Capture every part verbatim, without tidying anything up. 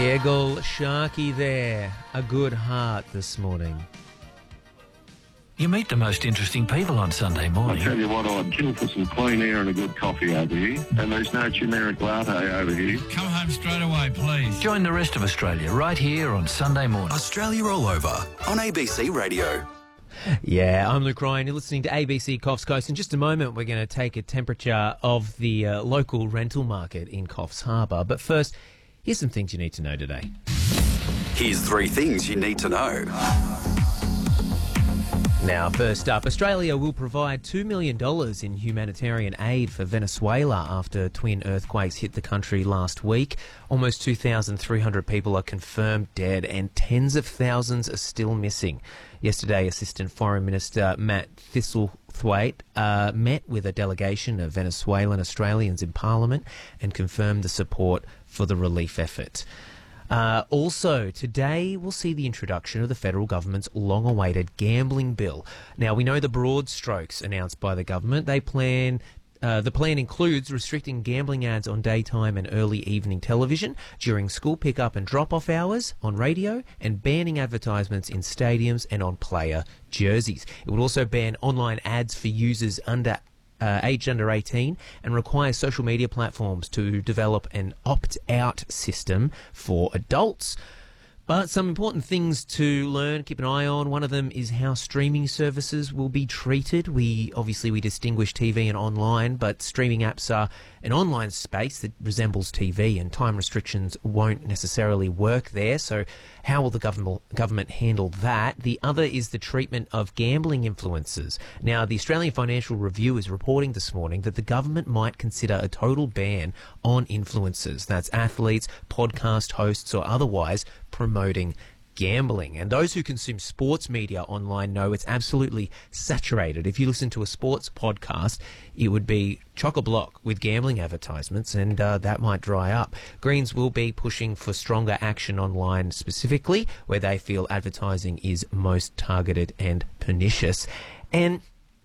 Eggle Sharkey there. A good heart this morning. You meet the most interesting people on Sunday morning. I tell you what, I'd kill for some clean air and a good coffee over here. And there's no generic latte over here. Come home straight away, please. Join the rest of Australia right here on Sunday morning. Australia All Over on A B C Radio. Yeah, I'm Luke Ryan. You're listening to A B C Coffs Coast. In just a moment, we're going to take a temperature of the uh, local rental market in Coffs Harbour. But first, here's some things you need to know today. Here's three things you need to know. Now, first up, Australia will provide two million dollars in humanitarian aid for Venezuela after twin earthquakes hit the country last week. Almost two thousand three hundred people are confirmed dead and tens of thousands are still missing. Yesterday, Assistant Foreign Minister Matt Thistlethwaite uh, met with a delegation of Venezuelan Australians in Parliament and confirmed the support for the relief effort. Uh, also, today we'll see the introduction of the federal government's long-awaited gambling bill. Now, we know the broad strokes announced by the government. They plan... Uh, the plan includes restricting gambling ads on daytime and early evening television, during school pick-up and drop-off hours, on radio, and banning advertisements in stadiums and on player jerseys. It would also ban online ads for users under Uh, aged under eighteen and requires social media platforms to develop an opt-out system for adults. But some important things to learn, keep an eye on. One of them is how streaming services will be treated. We obviously we distinguish T V and online, but streaming apps are an online space that resembles T V, and time restrictions won't necessarily work there. So how will the government government handle that? The other is the treatment of gambling influencers. Now, the Australian Financial Review is reporting this morning that the government might consider a total ban on influencers. That's athletes, podcast hosts, or otherwise promoting gambling. And those who consume sports media online know it's absolutely saturated. If you listen to a sports podcast, it would be chock-a-block with gambling advertisements, and uh, that might dry up. Greens will be pushing for stronger action online specifically, where they feel advertising is most targeted and pernicious. And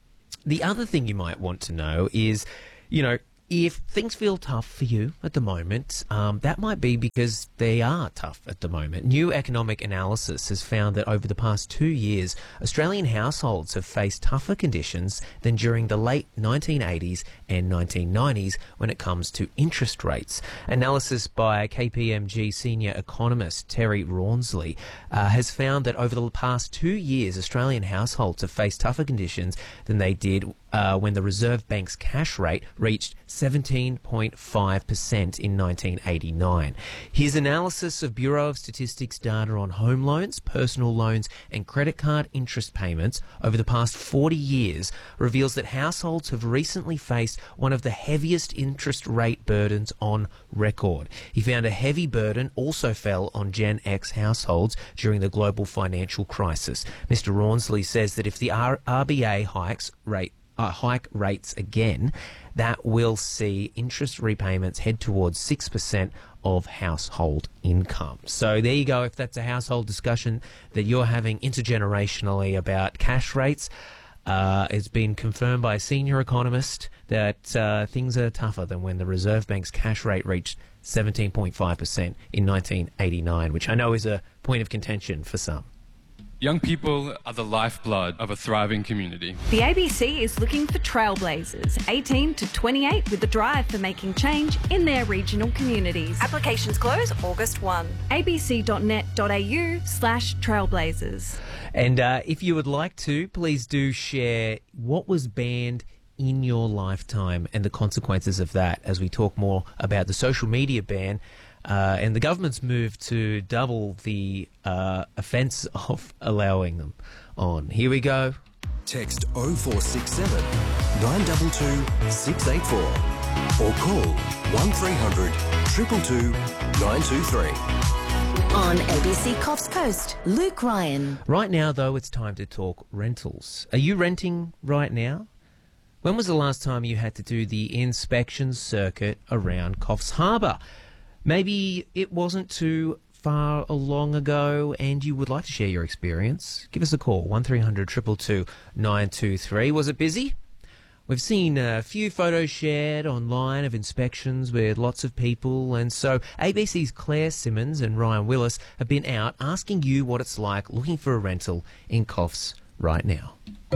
the other thing you might want to know is, you know, if things feel tough for you at the moment, um, that might be because they are tough at the moment. New economic analysis has found that over the past two years, Australian households have faced tougher conditions than during the late nineteen eighties and nineteen nineties when it comes to interest rates. Analysis by K P M G senior economist Terry Rawnsley uh, has found that over the past two years, Australian households have faced tougher conditions than they did Uh, when the Reserve Bank's cash rate reached seventeen point five percent in nineteen eighty-nine. His analysis of Bureau of Statistics data on home loans, personal loans and credit card interest payments over the past forty years reveals that households have recently faced one of the heaviest interest rate burdens on record. He found a heavy burden also fell on Gen X households during the global financial crisis. Mister Rawnsley says that if the R- RBA hikes rate Uh, hike rates again, that will see interest repayments head towards six percent of household income. So there you go. If that's a household discussion that you're having intergenerationally about cash rates, uh, it's been confirmed by a senior economist that uh, things are tougher than when the Reserve Bank's cash rate reached seventeen point five percent in nineteen eighty-nine, which I know is a point of contention for some. Young people are the lifeblood of a thriving community. The A B C is looking for trailblazers, eighteen to twenty-eight, with a drive for making change in their regional communities. Applications close August first. abc.net.au slash trailblazers. And uh, if you would like to, please do share what was banned in your lifetime and the consequences of that as we talk more about the social media ban uh, and the government's move to double the uh, offence of allowing them on. Here we go. Text oh four six seven, nine two two, six eight four or call one three hundred, two two two, nine two three. On A B C Coffs Coast, Luke Ryan. Right now, though, it's time to talk rentals. Are you renting right now? When was the last time you had to do the inspection circuit around Coffs Harbour? Maybe it wasn't too far along ago and you would like to share your experience. Give us a call, one three hundred, two two two, nine two three. Was it busy? We've seen a few photos shared online of inspections with lots of people, and so A B C's Claire Simmons and Ryan Willis have been out asking you what it's like looking for a rental in Coffs right now.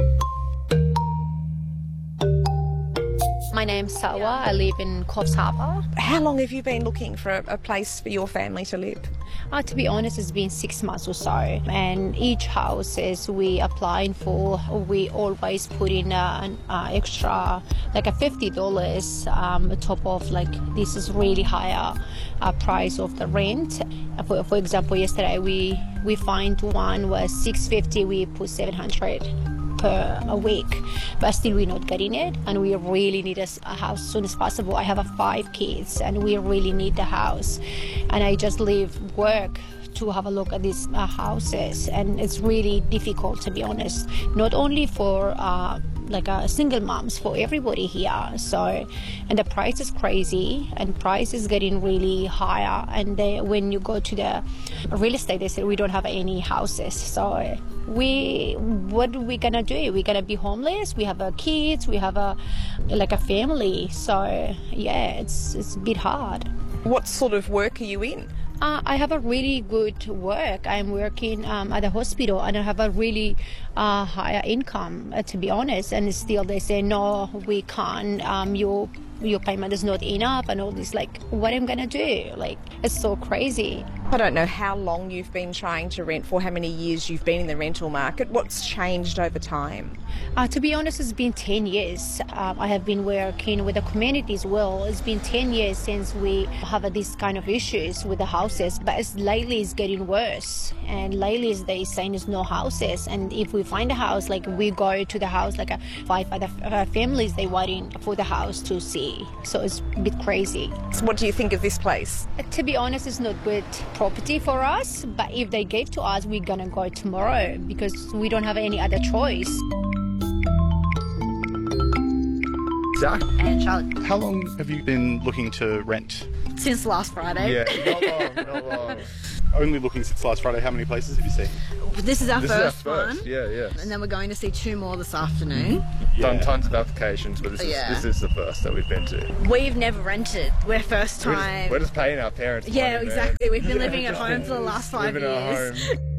My name's Sawa. I live in Coffs Harbour. How long have you been looking for a, a place for your family to live? Uh, to be honest, it's been six months or so. And each house as we applying for, we always put in uh, an uh, extra, like a fifty dollars um, top of, like, this is really higher uh, price of the rent. For, for example, yesterday we, we find one was six fifty, we put seven hundred per a week, but still we're not getting it, and we really need a, a house as soon as possible. I have a five kids and we really need the house, and I just leave work to have a look at these uh, houses, and it's really difficult, to be honest, not only for uh, like uh, single moms, for everybody here. So, and the price is crazy, and price is getting really higher, and they, when you go to the real estate, they say we don't have any houses. So we, what are we gonna do? We're gonna be homeless. We have our kids, we have a like a family. So yeah, it's it's a bit hard. What sort of work are you in? Uh, I have a really good work. I'm working um, at a hospital, and I have a really uh, higher income, uh, to be honest. And still they say, no, we can't. Um, your your payment is not enough, and all this. Like, what am I gonna do? Like, it's so crazy. I don't know how long you've been trying to rent for, how many years you've been in the rental market. What's changed over time? Uh, to be honest, it's been ten years. Um, I have been working with the community as well. It's been ten years since we have uh, these kind of issues with the houses, but it's, lately it's getting worse. And lately they're saying there's no houses. And if we find a house, like we go to the house, like uh, five other uh, families, they waiting for the house to see. So it's a bit crazy. So what do you think of this place? Uh, to be honest, it's not good property for us, but if they gave to us, we're gonna go tomorrow because we don't have any other choice. Zach? And Charlotte. How long have you been looking to rent? Since last Friday. Yeah, not long, not long. Only looking since last Friday. How many places have you seen? This is our this first is our first. one. Yeah, yeah. And then we're going to see two more this afternoon. Mm-hmm. Yeah. Done tons of applications, but this is, Yeah. this is the first that we've been to. We've never rented. We're first We're time. just, we're just paying our parents Yeah, money, exactly. man. We've been living at home for the last five Living years. at home.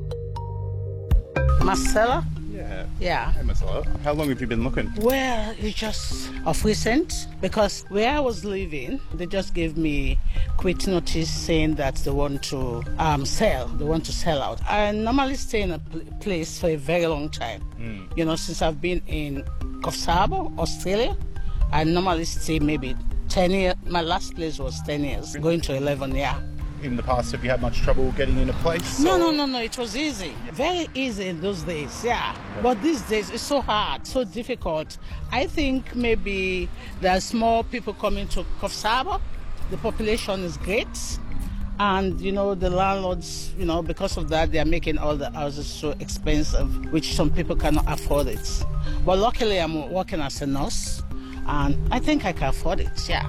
Marcella? Yeah. Yeah. Hey, Marcella. How long have you been looking? Well, it's just of recent because where I was living, they just gave me quit notice saying that they want to um, sell. They want to sell out. I normally stay in a pl- place for a very long time. Mm. You know, since I've been in Coffs Harbour, Australia, I normally stay maybe ten years. My last place was ten years, going to eleven, yeah. In the past, have you had much trouble getting in a place? No, or? no, no, no. It was easy. Very easy in those days, yeah. But these days, it's so hard, so difficult. I think maybe there's more people coming to Coffs Harbour. The population is great. And, you know, the landlords, you know, because of that, they're making all the houses so expensive, which some people cannot afford it. But luckily, I'm working as a nurse, and I think I can afford it, yeah.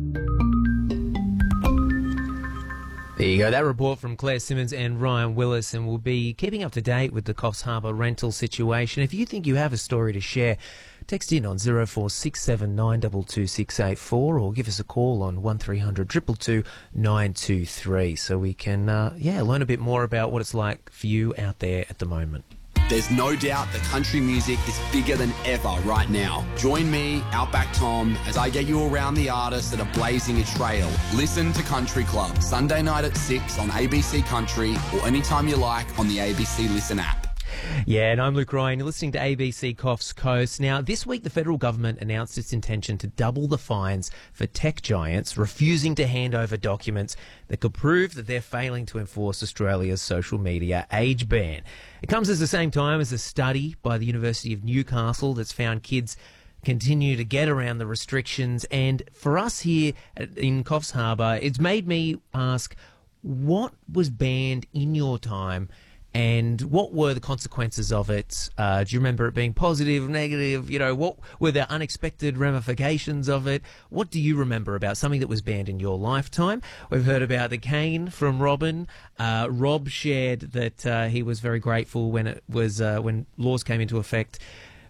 There you go, that report from Claire Simmons and Ryan Willis, and we'll be keeping up to date with the Coffs Harbour rental situation. If you think you have a story to share, text in on zero four six seven nine two two six eight four or give us a call on one three hundred two two two nine two three so we can uh, yeah learn a bit more about what it's like for you out there at the moment. There's no doubt that country music is bigger than ever right now. Join me, Outback Tom, as I get you around the artists that are blazing a trail. Listen to Country Club, Sunday night at six on A B C Country or anytime you like on the A B C Listen app. Yeah, and I'm Luke Ryan. You're listening to A B C Coffs Coast. Now, this week the federal government announced its intention to double the fines for tech giants refusing to hand over documents that could prove that they're failing to enforce Australia's social media age ban. It comes at the same time as a study by the University of Newcastle that's found kids continue to get around the restrictions. And for us here in Coffs Harbour, it's made me ask, what was banned in your time? And what were the consequences of it? Uh, do you remember it being positive, negative? You know, what were the unexpected ramifications of it? What do you remember about something that was banned in your lifetime? We've heard about the cane from Robin. Uh, Rob shared that uh, he was very grateful when it was uh, when laws came into effect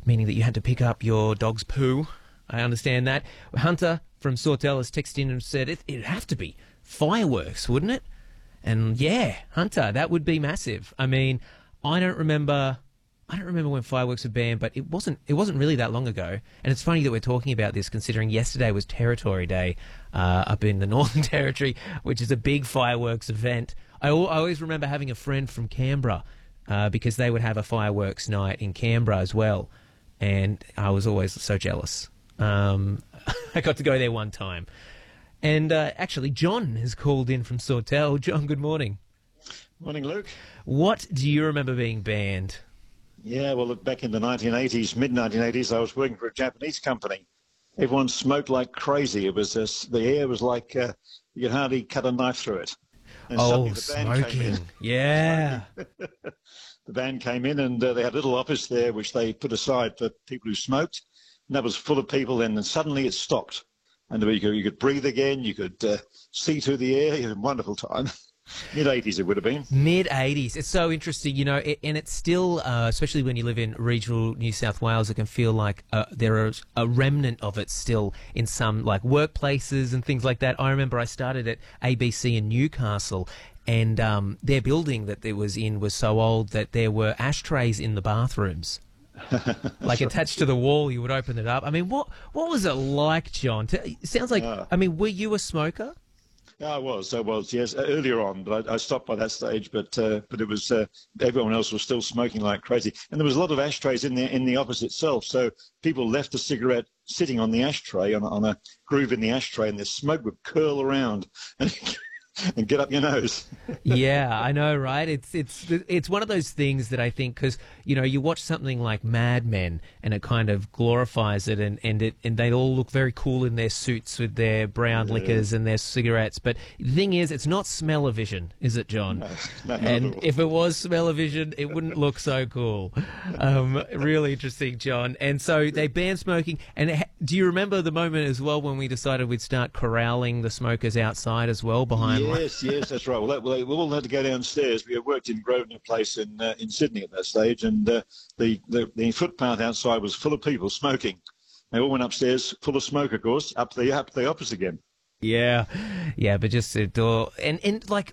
meaning that you had to pick up your dog's poo. I understand that. Hunter from Sawtell has texted in and said it, it'd have to be fireworks, wouldn't it? And yeah, Hunter, that would be massive. I mean, I don't remember... I don't remember when fireworks were banned, but it wasn't it wasn't really that long ago. And it's funny that we're talking about this, considering yesterday was Territory Day uh, up in the Northern Territory, which is a big fireworks event. I, al- I always remember having a friend from Canberra uh, because they would have a fireworks night in Canberra as well. And I was always so jealous. Um, I got to go there one time. And uh, actually, John has called in from Sawtell. John, good morning. Morning, Luke. What do you remember being banned? Yeah, well, back in the nineteen eighties, mid nineteen eighties, I was working for a Japanese company. Everyone smoked like crazy. It was just, the air was like uh, you could hardly cut a knife through it. And oh, the band smoking. came in. Yeah. The band came in and uh, they had a little office there which they put aside for people who smoked. And that was full of people. And then suddenly it stopped. And you could, you could breathe again. You could uh, see through the air. It was a wonderful time. mid eighties it would have been. mid eighties. It's so interesting, you know, it, and it's still, uh, especially when you live in regional New South Wales, it can feel like uh, there is a remnant of it still in some, like, workplaces and things like that. I remember I started at A B C in Newcastle, and um, their building that it was in was so old that there were ashtrays in the bathrooms. Like attached to the wall, you would open it up. I mean, what what was it like, John? It sounds like, uh, I mean, were you a smoker? I was, I was, yes, earlier on, but I, I stopped by that stage. But uh, but it was uh, everyone else was still smoking like crazy, and there was a lot of ashtrays in the in the office itself. So people left a cigarette sitting on the ashtray on, on a groove in the ashtray, and the smoke would curl around and, and get up your nose. Yeah, I know, right? It's it's it's one of those things that I think, because you know, you watch something like Mad Men and it kind of glorifies it, and and it and they all look very cool in their suits with their brown yeah. liquors and their cigarettes. But the thing is, it's not smell-o-vision, is it, John? No, no, and if it was smell-o-vision, it wouldn't look so cool. Um, really interesting, John. And so they banned smoking. And do you remember the moment as well when we decided we'd start corralling the smokers outside as well behind? Yes, yes, that's right. Well, that, well, we all had to go downstairs. We had worked in Grosvenor Place in uh, in Sydney at that stage, and uh, the, the the footpath outside was full of people smoking. They all went upstairs, full of smoke, of course, up the up the office again. Yeah, yeah, but just a door, and and like